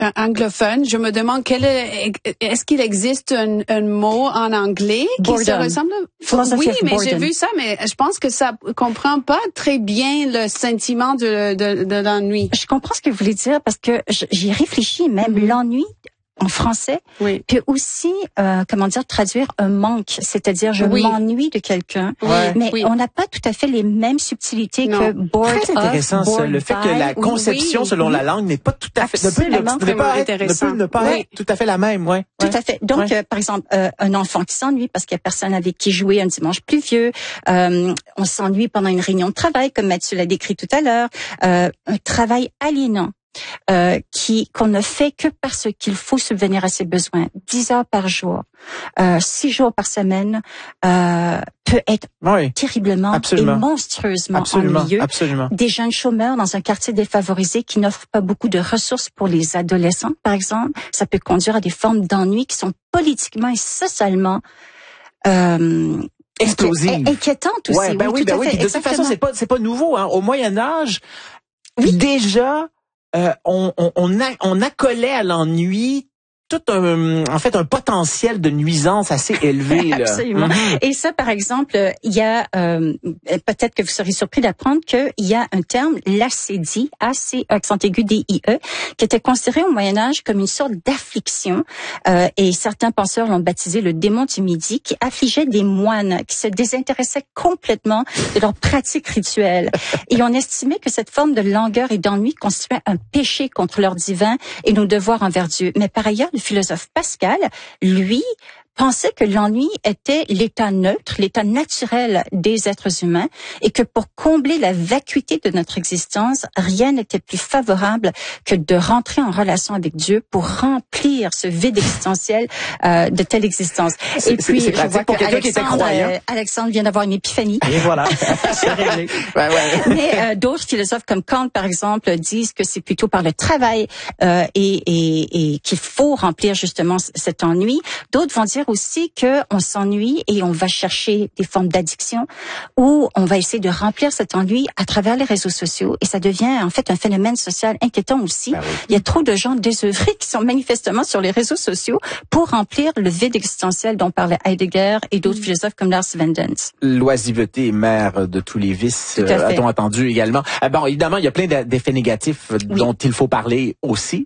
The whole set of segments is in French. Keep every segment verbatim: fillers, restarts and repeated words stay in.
anglophone, je me demande quel est, est-ce qu'il existe un, un mot en anglais qui boredom. se ressemble? Philosophy oui, of mais boredom. j'ai vu ça, mais je pense que ça comprend pas très bien le sentiment de, de, de l'ennui. Je comprends ce que vous voulez dire parce que j'y réfléchis, même mm-hmm. l'ennui en français oui. peut aussi, euh, comment dire, traduire un manque, c'est-à-dire je oui. m'ennuie de quelqu'un, ouais. mais oui. on n'a pas tout à fait les mêmes subtilités non. que bored Très intéressant, of, ça, le fait by, que la conception oui. selon oui. la langue n'est pas tout à fait, ne peut, ne, ne pas être, ne peut ne pas oui. être tout à fait la même, ouais. Tout ouais. à fait. Donc, ouais. euh, par exemple, euh, un enfant qui s'ennuie parce qu'il y a personne avec qui jouer un dimanche pluvieux, euh, on s'ennuie pendant une réunion de travail, comme Mathieu l'a décrit tout à l'heure, euh, un travail aliénant. Euh, qui qu'on ne fait que parce qu'il faut subvenir à ses besoins, dix heures par jour, euh, six jours par semaine, euh, peut être oui, terriblement absolument. et monstrueusement absolument, ennuyeux. Absolument. Des jeunes chômeurs dans un quartier défavorisé qui n'offrent pas beaucoup de ressources pour les adolescents, par exemple, ça peut conduire à des formes d'ennui qui sont politiquement et socialement euh, explosives, inquiétantes aussi. Ouais, ben oui, oui, ben tout oui. à fait, De toute façon, c'est pas c'est pas nouveau. Hein. Au Moyen Âge, oui. déjà. Euh, on, on, on, a, on accolait à l'ennui tout un, en fait, un potentiel de nuisance assez élevé. Là. Absolument. Mm-hmm. Et ça, par exemple, il y a, euh, peut-être que vous serez surpris d'apprendre qu'il y a un terme, l'acédie, A C accent aigu D I E, qui était considéré au Moyen-Âge comme une sorte d'affliction, euh, et certains penseurs l'ont baptisé le démon du midi, qui affligeait des moines, qui se désintéressaient complètement de leurs pratiques rituelles. Et on estimait que cette forme de langueur et d'ennui constituait un péché contre leur divin et nos devoirs envers Dieu. Mais par ailleurs, le philosophe Pascal, lui, pensait que l'ennui était l'état neutre, l'état naturel des êtres humains et que pour combler la vacuité de notre existence, rien n'était plus favorable que de rentrer en relation avec Dieu pour remplir ce vide existentiel euh, de telle existence. C'est, et puis, c'est je vois que Alexandre, euh, Alexandre vient d'avoir une épiphanie. Et voilà, c'est réglé. Ouais, ouais. Mais euh, d'autres philosophes comme Kant, par exemple, disent que c'est plutôt par le travail euh, et, et, et qu'il faut remplir justement cet ennui. D'autres vont dire aussi que on s'ennuie et on va chercher des formes d'addiction ou on va essayer de remplir cet ennui à travers les réseaux sociaux et ça devient en fait un phénomène social inquiétant aussi. Ben oui. Il y a trop de gens désœuvrés qui sont manifestement sur les réseaux sociaux pour remplir le vide existentiel dont parlait Heidegger et d'autres mmh. philosophes comme Lars Wendens. L'oisiveté est mère de tous les vices, euh, a-t-on entendu également. Ah bon, évidemment, il y a plein d'effets négatifs oui. dont il faut parler aussi.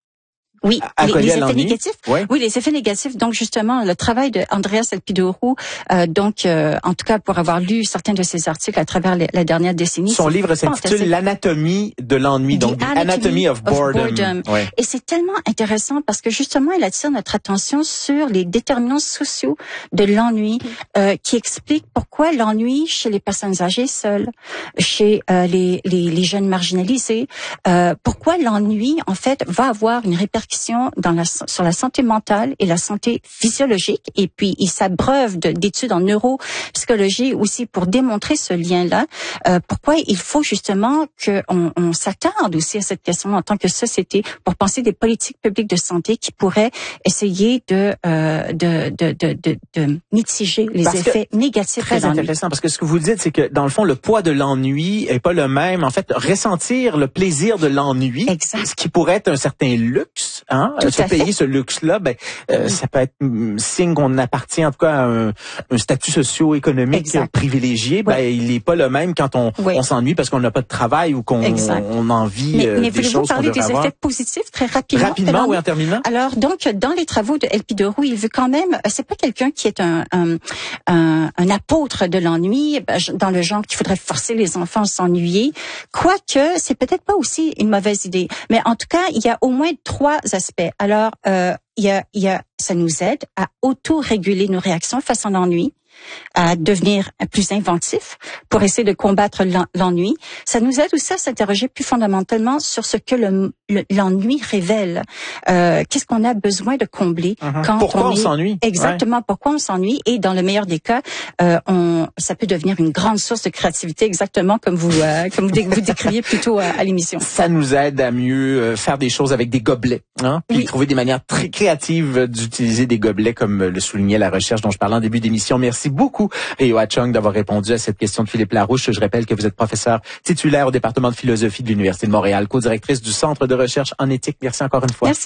Oui, les, les effets négatifs. Ouais. Oui, les effets négatifs. Donc justement, le travail de Andreas Elpidopoulos, euh, donc euh, en tout cas pour avoir lu certains de ses articles à travers les, la dernière décennie. Son livre s'intitule L'anatomie de l'ennui, donc The Anatomy of Boredom. Of boredom. Ouais. Et c'est tellement intéressant parce que justement, il attire notre attention sur les déterminants sociaux de l'ennui, euh, qui explique pourquoi l'ennui chez les personnes âgées seules, chez euh, les, les, les jeunes marginalisés, euh, pourquoi l'ennui en fait va avoir une répercussion dans la, sur la santé mentale et la santé physiologique. Et puis, il s'abreuve de, d'études en neuropsychologie aussi pour démontrer ce lien-là. Euh, pourquoi il faut justement qu'on on s'attarde aussi à cette question en tant que société pour penser des politiques publiques de santé qui pourraient essayer de, euh, de, de, de, de, de mitiger les parce effets négatifs de l'ennui. Très intéressant, parce que ce que vous dites, c'est que dans le fond, le poids de l'ennui est pas le même. En fait, ressentir le plaisir de l'ennui, exact. Ce qui pourrait être un certain luxe, Hein, se payer fait. ce luxe-là, ben euh, ça peut être mm, signe qu'on appartient en tout cas à un, un statut socio-économique exact. privilégié. Ben oui. il n'est pas le même quand on, oui. on s'ennuie parce qu'on n'a pas de travail ou qu'on on a envie mais, euh, mais des choses qu'on parler devrait des avoir. Effets positifs très rapidement. Rapidement, oui, en terminant. Alors donc dans les travaux de Elpidopoulos, il veut quand même, c'est pas quelqu'un qui est un un, un, un apôtre de l'ennui dans le genre qu'il faudrait forcer les enfants à s'ennuyer. Quoique c'est peut-être pas aussi une mauvaise idée, mais en tout cas il y a au moins trois aspects. Alors, euh, il y a, il y a, ça nous aide à auto-réguler nos réactions face à l'ennui, à devenir plus inventif pour essayer de combattre l'ennui. Ça nous aide aussi à s'interroger plus fondamentalement sur ce que le, le, l'ennui révèle. Euh, qu'est-ce qu'on a besoin de combler uh-huh. quand pourquoi on, on est... s'ennuie? Exactement, ouais. Pourquoi on s'ennuie. Et dans le meilleur des cas, euh, on, ça peut devenir une grande source de créativité, exactement comme vous, euh, comme vous, dé- vous décriviez plutôt à, à l'émission. Ça nous aide à mieux faire des choses avec des gobelets, hein, puis oui. trouver des manières très créatives d'utiliser des gobelets, comme le soulignait la recherche dont je parlais en début d'émission. Merci beaucoup, Reo Chung, d'avoir répondu à cette question de Philippe Larouche. Je rappelle que vous êtes professeur titulaire au département de philosophie de l'Université de Montréal, co-directrice du Centre de recherche en éthique. Merci encore une fois. Merci.